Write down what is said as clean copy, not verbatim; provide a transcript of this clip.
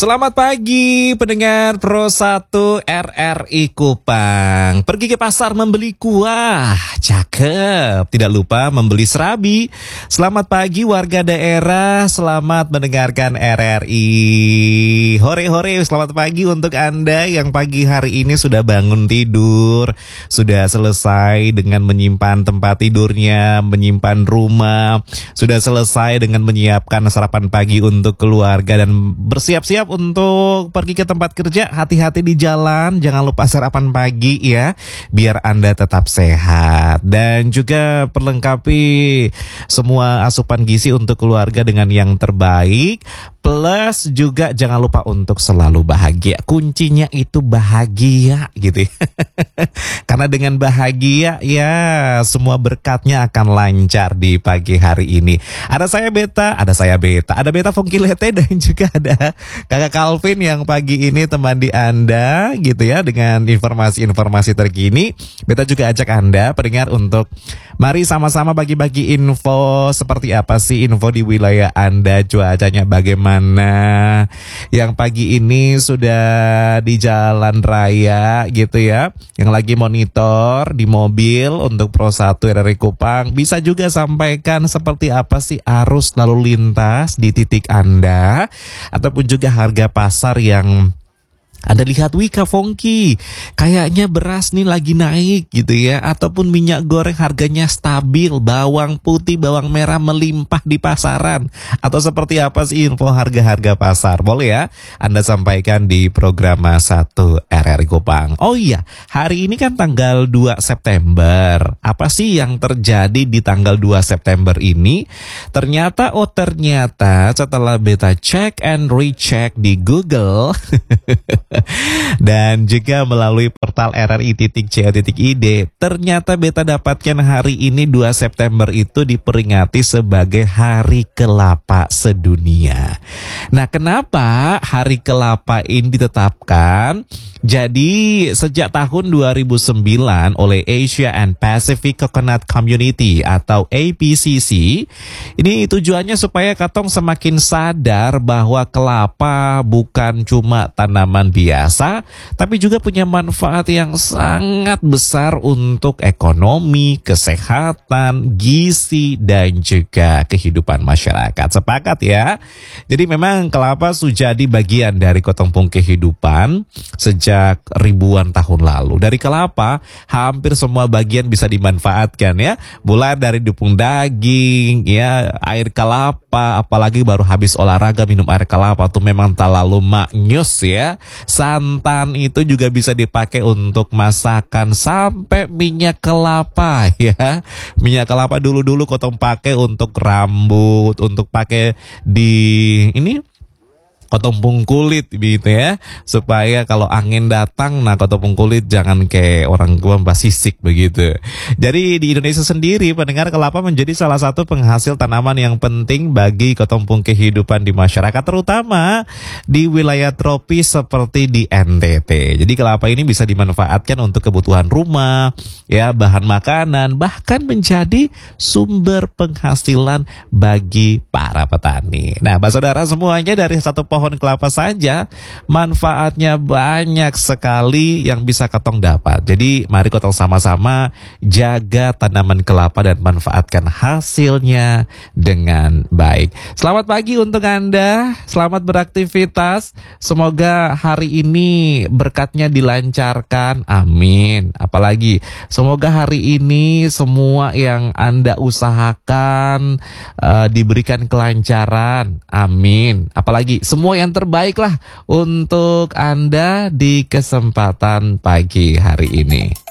Selamat pagi pendengar Pro 1 RRI Kupang. Pergi ke pasar membeli kuah, cakep. Tidak lupa membeli serabi. Selamat pagi warga daerah, selamat mendengarkan RRI. Hore-hore, selamat pagi untuk Anda yang pagi hari ini sudah bangun tidur, sudah selesai dengan menyimpan tempat tidurnya, menyimpan rumah, sudah selesai dengan menyiapkan sarapan pagi untuk keluarga dan bersiap-siap untuk pergi ke tempat kerja. Hati-hati di jalan, jangan lupa sarapan pagi ya, biar Anda tetap sehat. Dan juga perlengkapi semua asupan gizi untuk keluarga dengan yang terbaik. Plus juga jangan lupa untuk selalu bahagia. Kuncinya itu bahagia gitu ya. Karena dengan bahagia ya semua berkatnya akan lancar di pagi hari ini. Ada saya Beta, ada Beta Fongkilete, dan juga ada Kakak Calvin yang pagi ini temani Anda gitu ya dengan informasi-informasi terkini. Beta juga ajak Anda pendengar untuk mari sama-sama bagi-bagi info. Seperti apa sih info di wilayah Anda, cuacanya bagaimana. Yang pagi ini sudah di jalan raya gitu ya, yang lagi monitor di mobil untuk Pro 1 RRI Kupang, bisa juga sampaikan seperti apa sih arus lalu lintas di titik Anda, ataupun juga harga pasar yang Anda lihat. Wika Fongki, kayaknya beras nih lagi naik gitu ya, ataupun minyak goreng harganya stabil, bawang putih, bawang merah melimpah di pasaran, atau seperti apa sih info harga-harga pasar? Boleh ya Anda sampaikan di program 1 RRI Kupang. Oh iya, hari ini kan tanggal 2 September. Apa sih yang terjadi di tanggal 2 September ini? Ternyata setelah Beta cek and recheck di Google dan juga melalui portal rri.co.id, ternyata Beta dapatkan hari ini 2 September itu diperingati sebagai Hari Kelapa Sedunia. Nah, kenapa Hari Kelapa ini ditetapkan? Jadi sejak tahun 2009 oleh Asia and Pacific Coconut Community atau APCC, ini tujuannya supaya katong semakin sadar bahwa kelapa bukan cuma tanaman biasa, tapi juga punya manfaat yang sangat besar untuk ekonomi, kesehatan, gizi, dan juga kehidupan masyarakat. Sepakat ya? Jadi memang kelapa sudah jadi bagian dari kotongpung kehidupan sejak ribuan tahun lalu. Dari kelapa, hampir semua bagian bisa dimanfaatkan ya. Mulai dari dupung daging, ya, air kelapa, apalagi baru habis olahraga minum air kelapa tuh memang terlalu maknyus ya. Santan itu juga bisa dipakai untuk masakan, sampai minyak kelapa ya. Minyak kelapa dulu-dulu kotong pakai untuk rambut, untuk pakai di ini kotong kulit gitu ya, supaya kalau angin datang, nah kotong kulit jangan kayak orang tua sisik begitu. Jadi di Indonesia sendiri, pendengar, kelapa menjadi salah satu penghasil tanaman yang penting bagi kotong kehidupan di masyarakat, terutama di wilayah tropis seperti di NTT. Jadi kelapa ini bisa dimanfaatkan untuk kebutuhan rumah, ya, bahan makanan, bahkan menjadi sumber penghasilan bagi para petani. Nah, saudara semuanya, dari satu pohon kelapa saja manfaatnya banyak sekali yang bisa ketong dapat. Jadi mari ketong sama-sama jaga tanaman kelapa dan manfaatkan hasilnya dengan baik. Selamat pagi untuk Anda, selamat beraktivitas. Semoga hari ini berkatnya dilancarkan, amin. Apalagi semoga hari ini semua yang Anda usahakan diberikan kelancaran, amin. Apalagi semua yang terbaik lah untuk Anda di kesempatan pagi hari ini.